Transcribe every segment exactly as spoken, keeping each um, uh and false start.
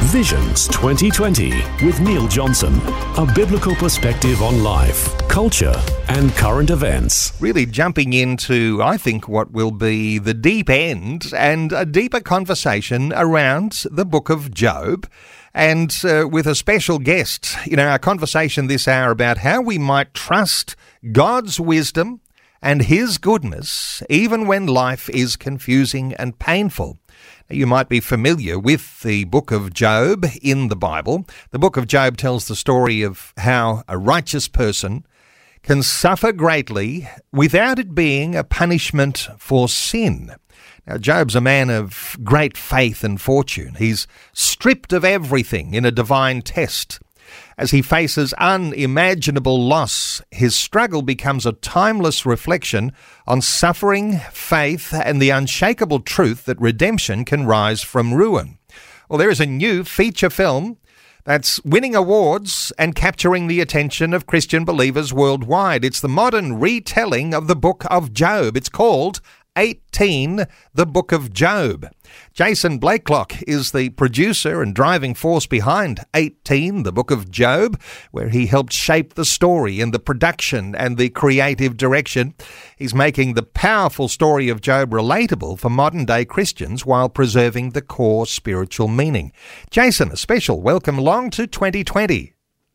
Visions twenty twenty with Neil Johnson. A biblical perspective on life, culture and current events. Really jumping into, I think, what will be the deep end and a deeper conversation around the book of Job. And uh, with a special guest, you know, our conversation this hour about how we might trust God's wisdom and His goodness even when life is confusing and painful. You might be familiar with the book of Job in the Bible. The book of Job tells the story of how a righteous person can suffer greatly without it being a punishment for sin. Now, Job's a man of great faith and fortune. He's stripped of everything in a divine test. As he faces unimaginable loss, his struggle becomes a timeless reflection on suffering, faith, and the unshakable truth that redemption can rise from ruin. Well, there is a new feature film that's winning awards and capturing the attention of Christian believers worldwide. It's the modern retelling of the book of Job. It's called eighteen, the Book of Job. Jason Blakelock is the producer and driving force behind eighteen, the Book of Job, where he helped shape the story and the production and the creative direction. He's making the powerful story of Job relatable for modern-day Christians while preserving the core spiritual meaning. Jason, a special welcome along to twenty twenty.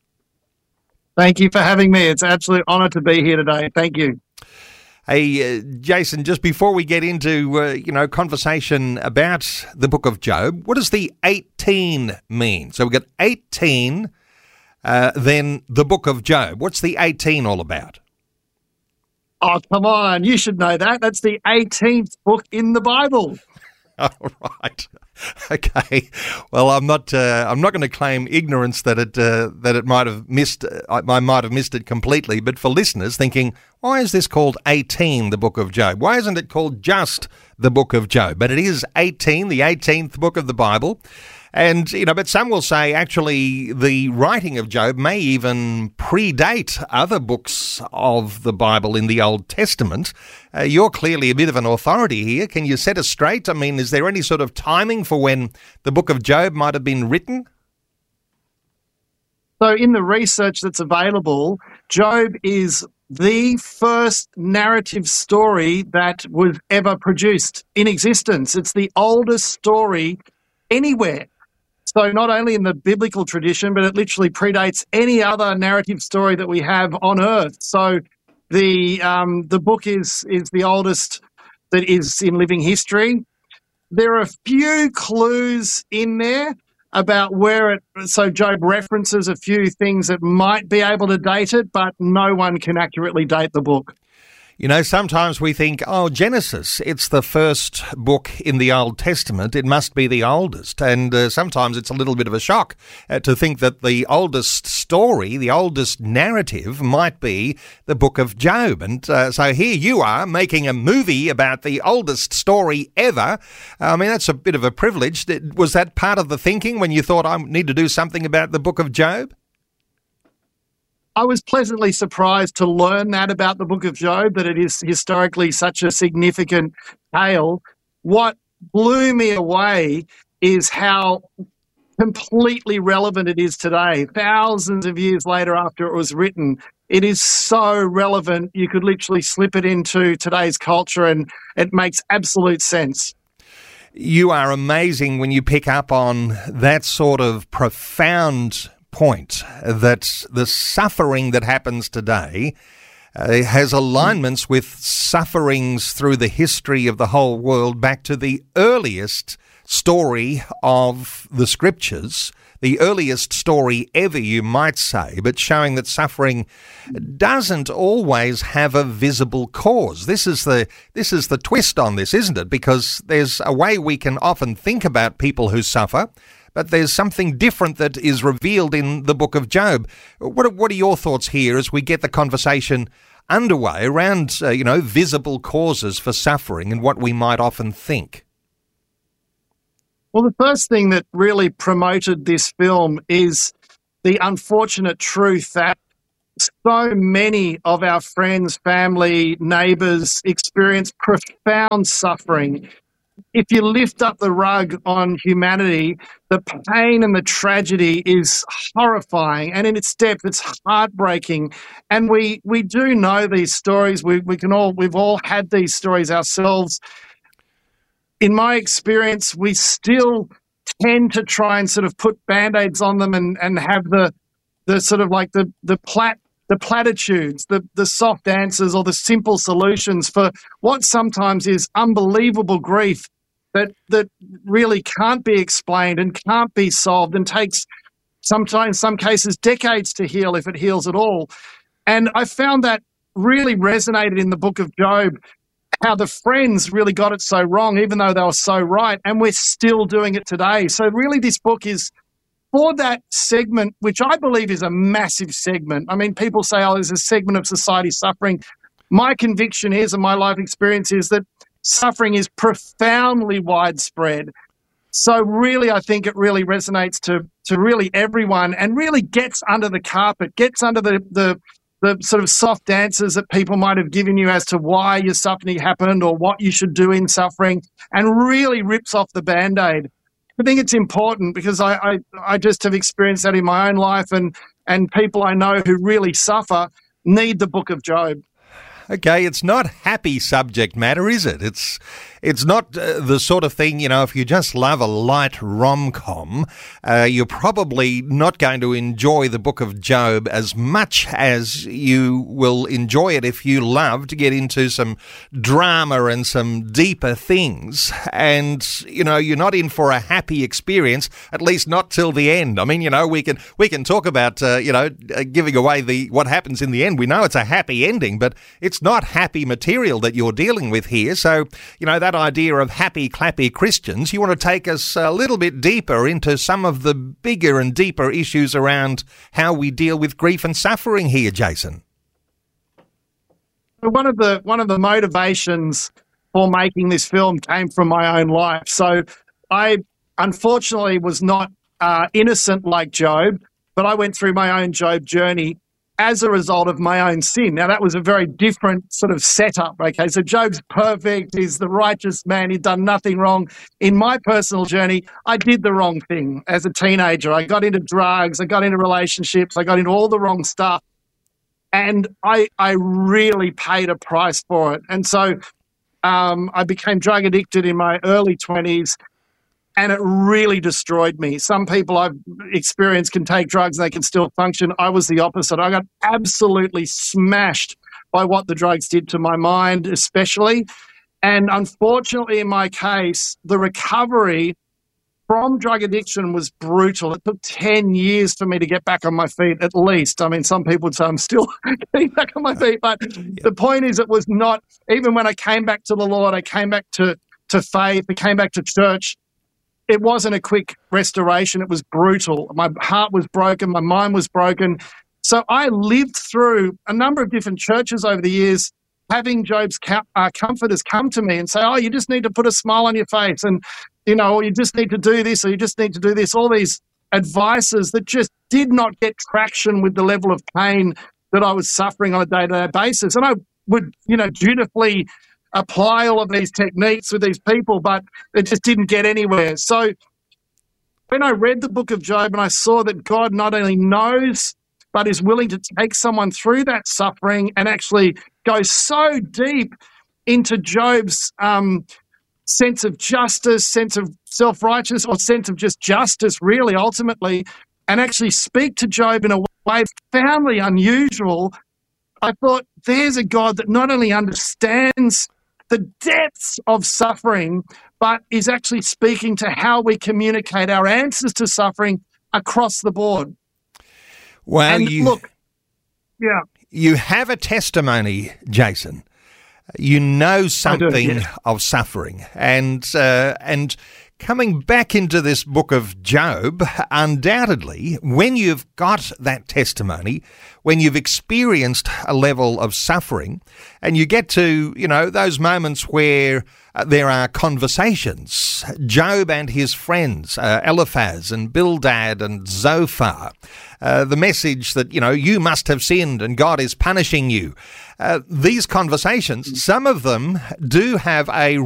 Thank you for having me. It's an absolute honour to be here today. Thank you. Hey, uh, Jason, just before we get into, uh, you know, conversation about the book of Job, what does the eighteen mean? So we've got eighteen, uh, then the book of Job. What's the eighteen all about? Oh, come on. You should know that. That's the eighteenth book in the Bible. All right. Okay. Well, I'm not. Uh, I'm not going to claim ignorance that it uh, that it might have missed. Uh, I might have missed it completely. But for listeners thinking, why is this called eighteen, the Book of Job? Why isn't it called just the Book of Job? But it is eighteen, the eighteenth book of the Bible. And, you know, but some will say actually the writing of Job may even predate other books of the Bible in the Old Testament. Uh, you're clearly a bit of an authority here. Can you set us straight? I mean, is there any sort of timing for when the book of Job might have been written? So in the research that's available, Job is the first narrative story that was ever produced in existence. It's the oldest story anywhere. So not only in the biblical tradition, but it literally predates any other narrative story that we have on earth. So the um, the book is is the oldest that is in living history. There are a few clues in there about where it, so Job references a few things that might be able to date it, but no one can accurately date the book. You know, sometimes we think, oh, Genesis, it's the first book in the Old Testament. It must be the oldest. And uh, sometimes it's a little bit of a shock uh, to think that the oldest story, the oldest narrative might be the book of Job. And uh, so here you are making a movie about the oldest story ever. I mean, that's a bit of a privilege. Was that part of the thinking when you thought, I need to do something about the book of Job? I was pleasantly surprised to learn that about the book of Job, that it is historically such a significant tale. What blew me away is how completely relevant it is today, thousands of years later after it was written. It is so relevant, you could literally slip it into today's culture and it makes absolute sense. You are amazing when you pick up on that sort of profound point that the suffering that happens today uh, has alignments with sufferings through the history of the whole world back to the earliest story of the scriptures, the earliest story ever, you might say, but showing that suffering doesn't always have a visible cause. This is the this is the twist on this, isn't it? Because there's a way we can often think about people who suffer, but there's something different that is revealed in the book of Job. What are, what are your thoughts here as we get the conversation underway around, uh, you know, visible causes for suffering and what we might often think? Well, the first thing that really promoted this film is the unfortunate truth that so many of our friends, family, neighbours experience profound suffering if you lift up the rug on humanity, the pain and the tragedy is horrifying, and in its depth, it's heartbreaking. And we we do know these stories. We we can all we've all had these stories ourselves. In my experience, we still tend to try and sort of put band-aids on them and and have the the sort of like the the plat the platitudes, the the soft answers, or the simple solutions for what sometimes is unbelievable grief that that really can't be explained and can't be solved and takes sometimes, in some cases, decades to heal, if it heals at all. And I found that really resonated in the book of Job, how the friends really got it so wrong, even though they were so right, and we're still doing it today. So really this book is for that segment, which I believe is a massive segment. I mean, people say, oh, there's a segment of society suffering. My conviction is, and my life experience is, that suffering is profoundly widespread. So really, I think it really resonates to to really everyone, and really gets under the carpet, gets under the the, the sort of soft answers that people might have given you as to why your suffering happened or what you should do in suffering, and really rips off the Band-Aid. I think it's important because I, I, I just have experienced that in my own life, and, and people I know who really suffer need the book of Job. Okay, it's not happy subject matter, is it? It's it's not uh, the sort of thing, you know, if you just love a light rom-com, uh, you're probably not going to enjoy the book of Job as much as you will enjoy it if you love to get into some drama and some deeper things. And, you know, you're not in for a happy experience, at least not till the end. I mean, you know, we can we can talk about, uh, you know, giving away the what happens in the end. We know it's a happy ending, but it's not happy material that you're dealing with here. So, you know, that idea of happy, clappy Christians, you want to take us a little bit deeper into some of the bigger and deeper issues around how we deal with grief and suffering here, Jason. One of the one of the motivations for making this film came from my own life. So I unfortunately was not uh, innocent like Job, but I went through my own Job journey as a result of my own sin. Now, that was a very different sort of setup, okay? So Job's perfect, he's the righteous man, he'd done nothing wrong. In my personal journey, I did the wrong thing as a teenager. I got into drugs, I got into relationships, I got into all the wrong stuff, and I I really paid a price for it. And so um, I became drug addicted in my early twenties, and it really destroyed me. Some people I've experienced can take drugs and they can still function. I was the opposite. I got absolutely smashed by what the drugs did to my mind, especially. And unfortunately, in my case, the recovery from drug addiction was brutal. It took ten years for me to get back on my feet, at least. I mean, some people would say I'm still getting back on my feet. But the point is, it was not, even when I came back to the Lord, I came back to, to faith, I came back to church, it wasn't a quick restoration. It was brutal. My heart was broken. My mind was broken. So I lived through a number of different churches over the years, having Job's com- uh, comforters come to me and say, oh, you just need to put a smile on your face, and, you know, or you just need to do this, or you just need to do this. All these advices that just did not get traction with the level of pain that I was suffering on a day-to-day basis. And I would, you know, dutifully apply all of these techniques with these people, but it just didn't get anywhere. So when I read the book of Job and I saw that God not only knows, but is willing to take someone through that suffering and actually go so deep into Job's um, sense of justice, sense of self-righteousness, or sense of just justice, really, ultimately, and actually speak to Job in a way profoundly unusual, I thought, there's a God that not only understands the depths of suffering, but is actually speaking to how we communicate our answers to suffering across the board. Well, and you, look, yeah. You have a testimony, Jason. You know something do, yeah. of suffering. And uh, and coming back into this book of Job, undoubtedly, when you've got that testimony, when you've experienced a level of suffering, and you get to, you know, those moments where uh, there are conversations, Job and his friends, uh, Eliphaz and Bildad and Zophar, uh, the message that, you know, you must have sinned and God is punishing you. Uh, these conversations, some of them do have a